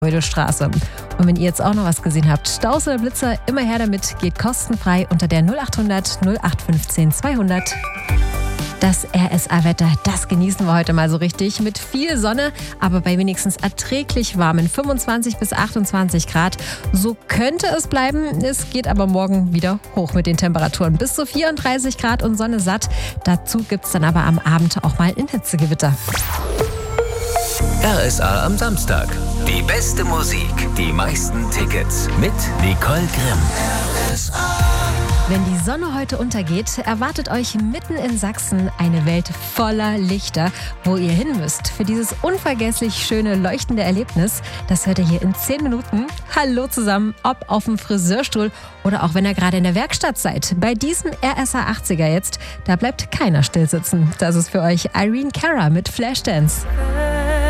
Straße. Und wenn ihr jetzt auch noch was gesehen habt, Staus oder Blitzer, immer her damit, geht kostenfrei unter der 0800 0815 200. Das RSA-Wetter, das genießen wir heute mal so richtig. Mit viel Sonne, aber bei wenigstens erträglich warmen 25 bis 28 Grad. So könnte es bleiben. Es geht aber morgen wieder hoch mit den Temperaturen. Bis zu 34 Grad und Sonne satt. Dazu gibt es dann aber am Abend auch mal ein Hitzegewitter. RSA am Samstag. Die beste Musik, die meisten Tickets mit Nicole Grimm. RSA. Wenn die Sonne heute untergeht, erwartet euch mitten in Sachsen eine Welt voller Lichter, wo ihr hin müsst für dieses unvergesslich schöne, leuchtende Erlebnis. Das hört ihr hier in 10 Minuten. Hallo zusammen, ob auf dem Friseurstuhl oder auch wenn ihr gerade in der Werkstatt seid. Bei diesem RSA 80er jetzt, da bleibt keiner still sitzen. Das ist für euch Irene Cara mit Flashdance.